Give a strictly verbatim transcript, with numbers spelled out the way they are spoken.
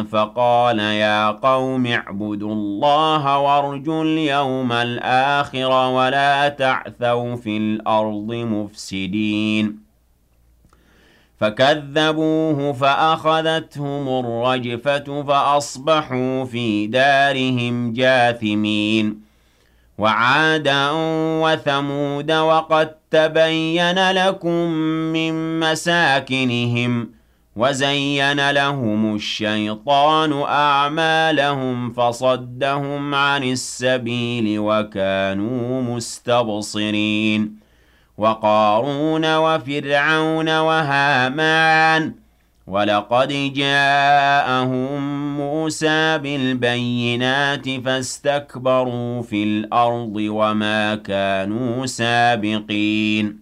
فقال يا قوم اعبدوا الله وارجوا اليوم الآخر ولا تعثوا في الأرض مفسدين فكذبوه فأخذتهم الرجفة فأصبحوا في دارهم جاثمين وعادا وثمود وقد تبين لكم من مساكنهم وزين لهم الشيطان أعمالهم فصدهم عن السبيل وكانوا مستبصرين وقارون وفرعون وهامان ولقد جاءهم موسى بالبينات فاستكبروا في الأرض وما كانوا سابقين